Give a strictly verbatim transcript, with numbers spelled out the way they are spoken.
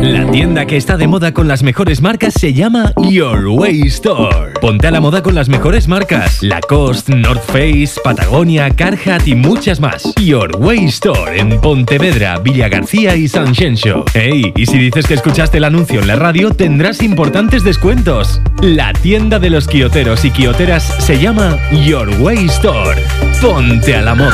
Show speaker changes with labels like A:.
A: La tienda que está de moda con las mejores marcas se llama Your Way Store. Ponte a la moda con las mejores marcas: Lacoste, North Face, Patagonia, Carhartt y muchas más. Your Way Store en Pontevedra, Villagarcía y San Xenxo. Hey, y si dices que escuchaste el anuncio en la radio, tendrás importantes descuentos. La tienda de los quioteros y quioteras se llama Your Way Store. Ponte a la moda.